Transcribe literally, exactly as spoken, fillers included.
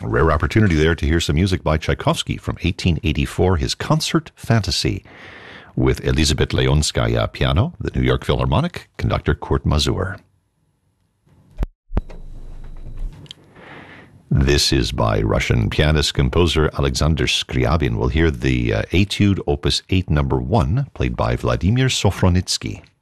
A rare opportunity there to hear some music by Tchaikovsky from eighteen eighty-four, his Concert Fantasy, with Elizabeth Leonskaya piano, the New York Philharmonic, conductor Kurt Masur. This is by Russian pianist-composer Alexander Scriabin. We'll hear the uh, Etude Opus eight number one, played by Vladimir Sofronitsky.